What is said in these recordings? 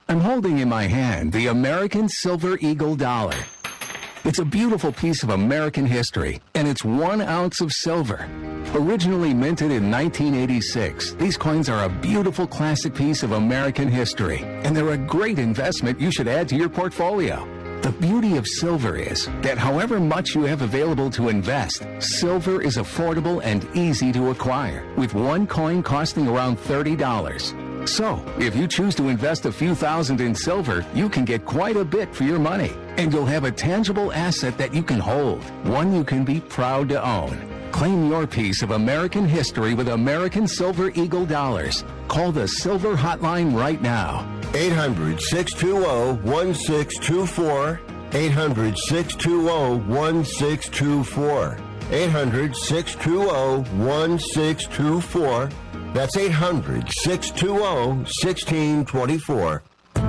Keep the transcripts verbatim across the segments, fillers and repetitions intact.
I'm holding in my hand the American Silver Eagle dollar. It's a beautiful piece of American history, and it's one ounce of silver. Originally minted in nineteen eighty-six, these coins are a beautiful classic piece of American history, and they're a great investment you should add to your portfolio. The beauty of silver is that however much you have available to invest, silver is affordable and easy to acquire, with one coin costing around thirty dollars. So, if you choose to invest a few thousand in silver, you can get quite a bit for your money. And you'll have a tangible asset that you can hold, one you can be proud to own. Claim your piece of American history with American Silver Eagle dollars. Call the Silver Hotline right now. eight hundred, six two zero, one six two four. eight hundred, six two zero, one six two four. eight hundred, six two zero, one six two four. That's eight hundred, six two zero, one six two four.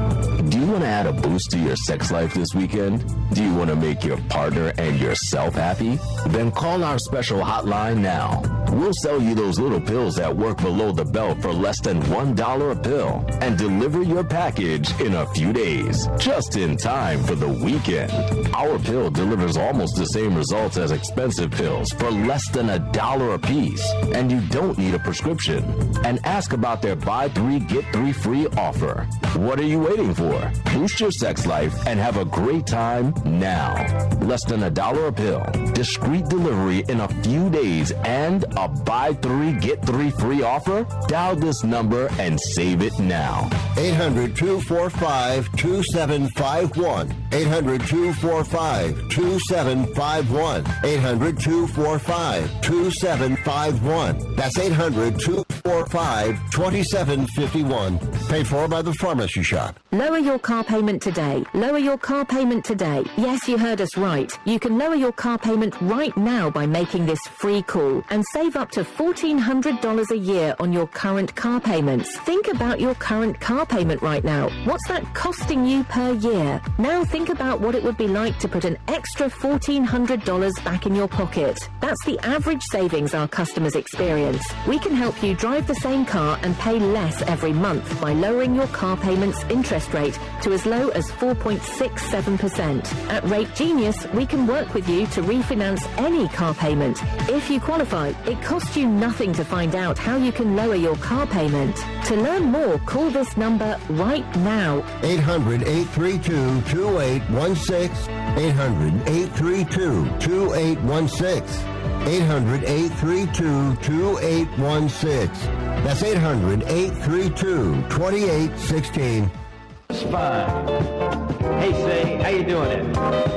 Do you want to add a boost to your sex life this weekend? Do you want to make your partner and yourself happy? Then call our special hotline now. We'll sell you those little pills that work below the belt for less than one dollar a pill and deliver your package in a few days, just in time for the weekend. Our pill delivers almost the same results as expensive pills for less than a dollar a piece, and you don't need a prescription. And ask about their buy three, get three free offer. What are you waiting for? Boost your sex life and have a great time now. Less than a dollar a pill, discreet delivery in a few days, and a buy three, get three free offer? Dial this number and save it now. eight hundred, two four five, two seven five one. eight hundred, two four five, two seven five one. eight hundred, two four five, two seven five one. That's eight hundred, two four five, two seven five one. Paid for by the Pharmacy Shop. Lower your car payment today. Lower your car payment today. Yes, you heard us right. You can lower your car payment right now by making this free call and save up to fourteen hundred dollars a year on your current car payments. Think about your current car payment right now. What's that costing you per year? Now think about what it would be like to put an extra fourteen hundred dollars back in your pocket. That's the average savings our customers experience. We can help you drive the same car and pay less every month by lowering your car payment's interest rate to as low as four point six seven percent. At Rate Genius, we can work with you to refinance any car payment. If you qualify, it costs you nothing to find out how you can lower your car payment. To learn more, call this number right now. eight hundred, eight three two, two eight one six. eight hundred, eight three two, two eight one six. eight hundred, eight three two, two eight one six. That's eight hundred, eight three two, two eight one six. It's fine. Hey, Say, how you doing it?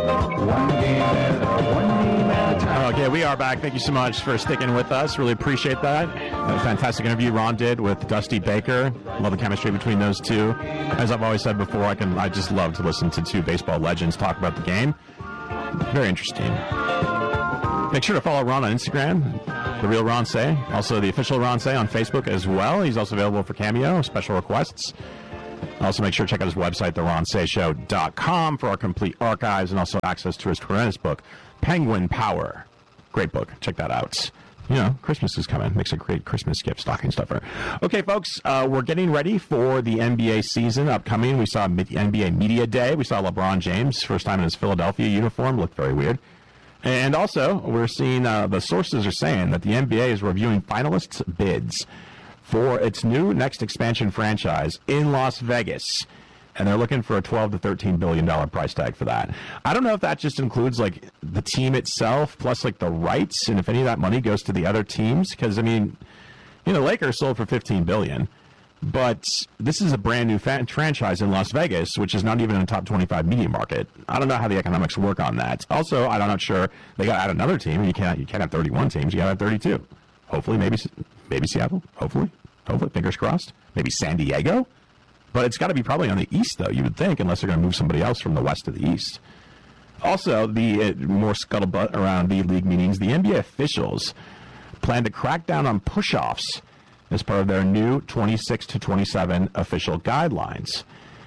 One game at a one game at a time. Okay, we are back. Thank you so much for sticking with us. Really appreciate that. A fantastic interview Ron did with Dusty Baker. Love the chemistry between those two. As I've always said before, I can I just love to listen to two baseball legends talk about the game. Very interesting. Make sure to follow Ron on Instagram, The Real Ron Say. Also, the official Ron Say on Facebook as well. He's also available for Cameo, special requests. Also, make sure to check out his website, the ron say show dot com, for our complete archives and also access to his tremendous book, Penguin Power. Great book. Check that out. You know, Christmas is coming. Makes a great Christmas gift, stocking stuffer. Okay, folks, uh, we're getting ready for the N B A season upcoming. We saw N B A Media Day. We saw LeBron James, first time in his Philadelphia uniform. Looked very weird. And also, we're seeing, uh, the sources are saying that the N B A is reviewing finalists' bids for its new next expansion franchise in Las Vegas. And they're looking for a twelve to thirteen billion dollars price tag for that. I don't know if that just includes, like, the team itself, plus, like, the rights, and if any of that money goes to the other teams. Because, I mean, you know, the Lakers sold for fifteen billion dollars. But this is a brand new fan- franchise in Las Vegas, which is not even in the top twenty-five media market. I don't know how the economics work on that. Also, I'm not sure they got to add another team. You can't you can't have thirty-one teams. You got to have thirty-two. Hopefully, maybe maybe Seattle. Hopefully, hopefully, fingers crossed. Maybe San Diego. But it's got to be probably on the east, though, you would think, unless they're going to move somebody else from the west to the east. Also, the uh, more scuttlebutt around the league meetings, the N B A officials plan to crack down on push-offs as part of their new twenty-six to twenty-seven official guidelines.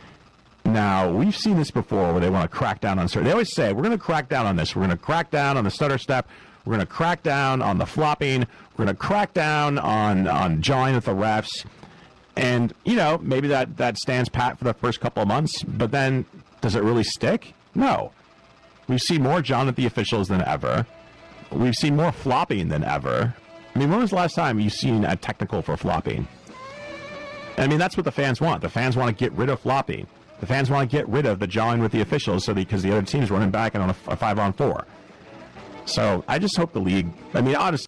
Now, we've seen this before where they want to crack down on certain... They always say, we're going to crack down on this. We're going to crack down on the stutter step. We're going to crack down on the flopping. We're going to crack down on, on jawing at the refs. And, you know, maybe that, that stands pat for the first couple of months, but then does it really stick? No. We've seen more John at the officials than ever. We've seen more flopping than ever. I mean, when was the last time you've seen a technical for flopping? I mean, that's what the fans want. The fans want to get rid of flopping. The fans want to get rid of the jawing with the officials so because the other team's running back and on a, a five-on-four. So I just hope the league, I mean, honestly,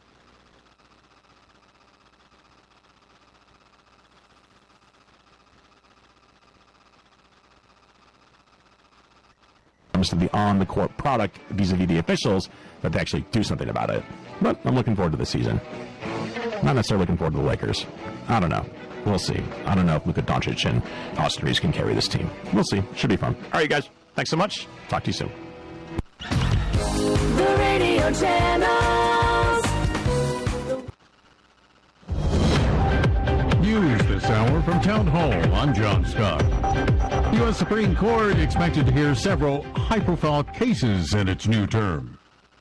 to the on-the-court product vis-a-vis the officials, that they actually do something about it. But I'm looking forward to the season. Not necessarily looking forward to the Lakers. I don't know. We'll see. I don't know if Luka Doncic and Austin Reeves can carry this team. We'll see. Should be fun. All right, guys. Thanks so much. Talk to you soon. The radio channels. News this hour from Town Hall. I'm John Scott. The U S Supreme Court expected to hear several high-profile cases in its new term.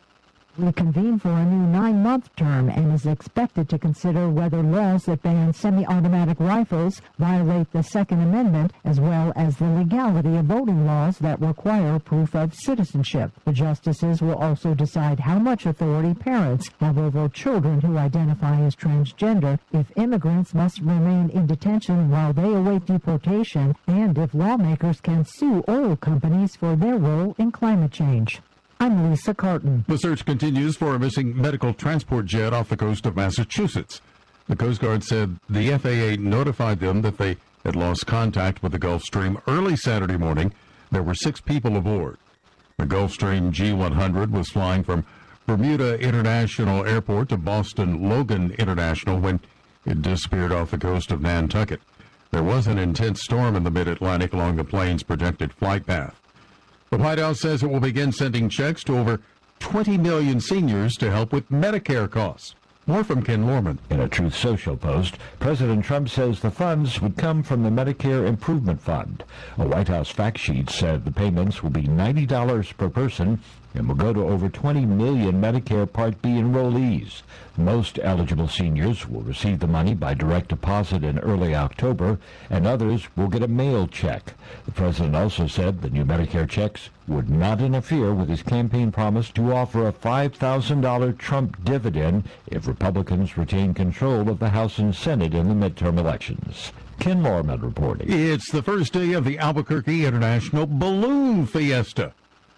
Reconvene for a new nine-month term and is expected to consider whether laws that ban semi-automatic rifles violate the Second Amendment, as well as the legality of voting laws that require proof of citizenship. The justices will also decide how much authority parents have over children who identify as transgender, if immigrants must remain in detention while they await deportation, and if lawmakers can sue oil companies for their role in climate change. I'm Lisa Carton. The search continues for a missing medical transport jet off the coast of Massachusetts. The Coast Guard said the F A A notified them that they had lost contact with the Gulfstream early Saturday morning. There were six people aboard. The Gulfstream G one hundred was flying from Bermuda International Airport to Boston Logan International when it disappeared off the coast of Nantucket. There was an intense storm in the mid-Atlantic along the plane's projected flight path. The White House says it will begin sending checks to over twenty million seniors to help with Medicare costs. More from Ken Lorman. In a Truth Social post, President Trump says the funds would come from the Medicare Improvement Fund. A White House fact sheet said the payments will be ninety dollars per person and will go to over twenty million Medicare Part B enrollees. Most eligible seniors will receive the money by direct deposit in early October, and others will get a mail check. The president also said the new Medicare checks would not interfere with his campaign promise to offer a five thousand dollars Trump dividend if Republicans retain control of the House and Senate in the midterm elections. Ken Lorman reporting. It's the first day of the Albuquerque International Balloon Fiesta.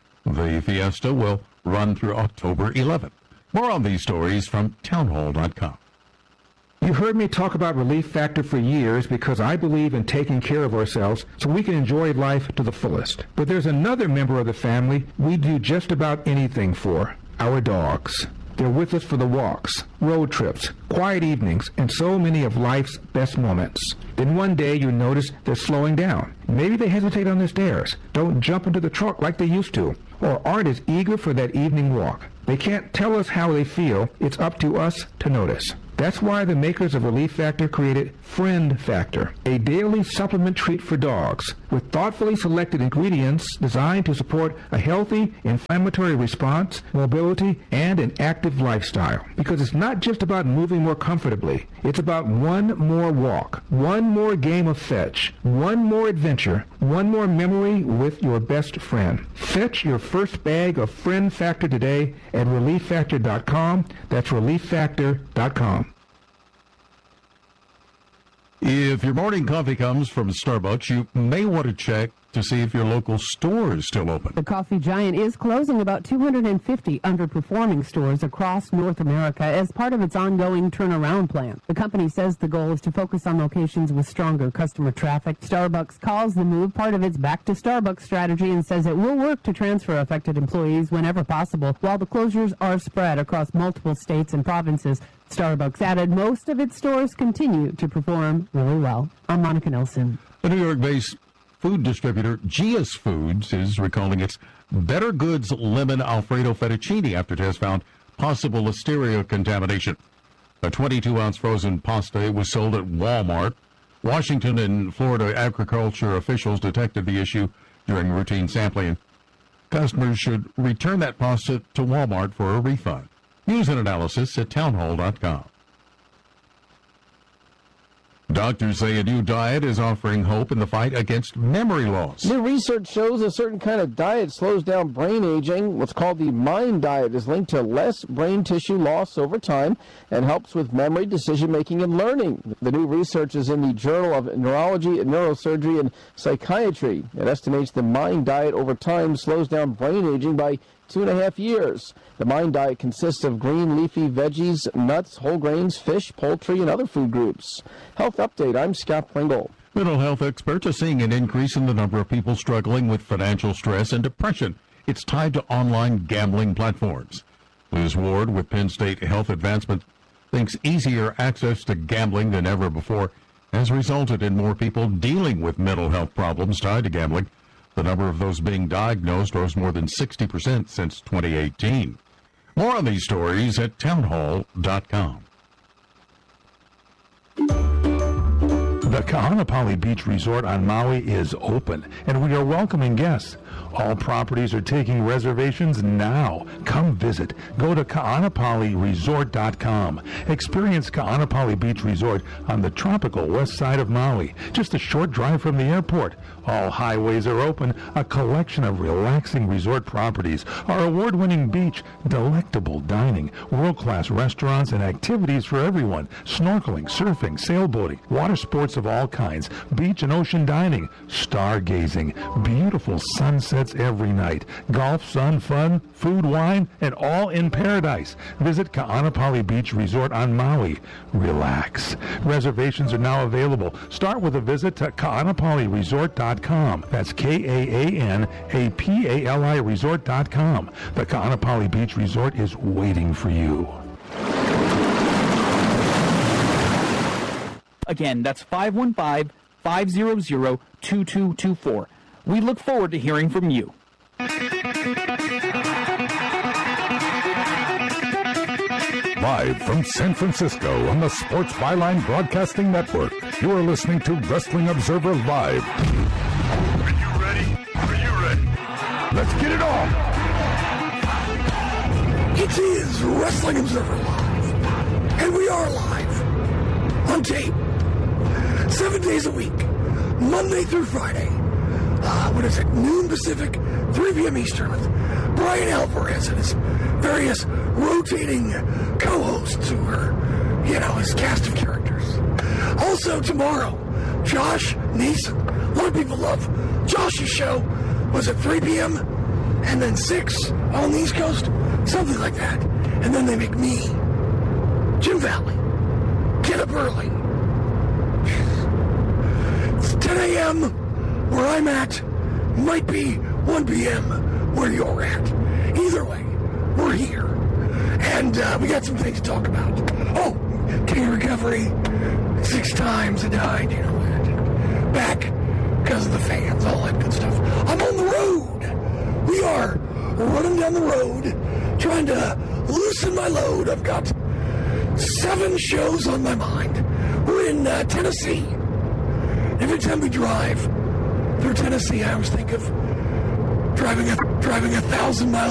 The fiesta will run through October eleventh. More on these stories from townhall dot com. You've heard me talk about Relief Factor for years because I believe in taking care of ourselves so we can enjoy life to the fullest. But there's another member of the family we do just about anything for, our dogs. They're with us for the walks, road trips, quiet evenings, and so many of life's best moments. Then one day you notice they're slowing down. Maybe they hesitate on the stairs, don't jump into the truck like they used to, or aren't as eager for that evening walk. They can't tell us how they feel. It's up to us to notice. That's why the makers of Relief Factor created Friend Factor, a daily supplement treat for dogs with thoughtfully selected ingredients designed to support a healthy inflammatory response, mobility, and an active lifestyle. Because it's not just about moving more comfortably. It's about one more walk, one more game of fetch, one more adventure, one more memory with your best friend. Fetch your first bag of Friend Factor today at relief factor dot com. That's relief factor dot com. If your morning coffee comes from Starbucks, you may want to check to see if your local store is still open. The coffee giant is closing about two hundred fifty underperforming stores across North America as part of its ongoing turnaround plan. The company says the goal is to focus on locations with stronger customer traffic. Starbucks calls the move part of its Back to Starbucks strategy and says it will work to transfer affected employees whenever possible, while the closures are spread across multiple states and provinces. Starbucks added most of its stores continue to perform really well. I'm Monica Nelson. The New York-based food distributor Gia's Foods is recalling its Better Goods Lemon Alfredo Fettuccine after tests found possible Listeria contamination. A twenty-two ounce frozen pasta was sold at Walmart. Washington and Florida agriculture officials detected the issue during routine sampling. Customers should return that pasta to Walmart for a refund. News and analysis at townhall dot com. Doctors say a new diet is offering hope in the fight against memory loss. New research shows a certain kind of diet slows down brain aging. What's called the MIND diet is linked to less brain tissue loss over time and helps with memory, decision-making, and learning. The new research is in the Journal of Neurology, Neurosurgery, and Psychiatry. It estimates the MIND diet over time slows down brain aging by two and a half years. The MIND diet consists of green leafy veggies, nuts, whole grains, fish, poultry, and other food groups. Health Update, I'm Scott Pringle. Mental health experts are seeing an increase in the number of people struggling with financial stress and depression. It's tied to online gambling platforms. Liz Ward with Penn State Health Advancement thinks easier access to gambling than ever before has resulted in more people dealing with mental health problems tied to gambling. The number of those being diagnosed rose more than sixty percent since twenty eighteen. More on these stories at townhall dot com. The Kahanapali Beach Resort on Maui is open, and we are welcoming guests. All properties are taking reservations now. Come visit. Go to kahanapali resort dot com. Experience Kahanapali Beach Resort on the tropical west side of Maui, just a short drive from the airport. All highways are open, a collection of relaxing resort properties, our award-winning beach, delectable dining, world-class restaurants, and activities for everyone. Snorkeling, surfing, sailboating, water sports of all kinds, beach and ocean dining, stargazing, beautiful sunsets every night, golf, sun, fun, food, wine, and all in paradise. Visit Kahanapali Beach Resort on Maui. Relax. Reservations are now available. Start with a visit to kahanapali resort dot com. That's K A A N A P A L I resort dot com. The Kahanapali Beach Resort is waiting for you. Again, that's five one five, five zero zero, two two two four. We look forward to hearing from you. Live from San Francisco on the Sports Byline Broadcasting Network, you are listening to Wrestling Observer Live. Are you ready? Are you ready? Let's get it on! It is Wrestling Observer Live, and we are live on tape, seven days a week, Monday through Friday. Uh, what is it? Noon Pacific, three p.m. Eastern, with Brian Alvarez and his various rotating co-hosts who are, you know, his cast of characters. Also tomorrow, Josh Nason. A lot of people love Josh's show. Was it three p.m. and then six on the East Coast? Something like that. And then they make me, Jim Valley, get up early. It's ten a.m. where I'm at, might be one p.m. where you're at. Either way, we're here. And uh, we got some things to talk about. Oh, King Recovery, six times I died, you know that. Back because of the fans, all that good stuff. I'm on the road. We are running down the road, trying to loosen my load. I've got seven shows on my mind. We're in uh, Tennessee. Every time we drive through Tennessee, I always think of driving a, driving a thousand miles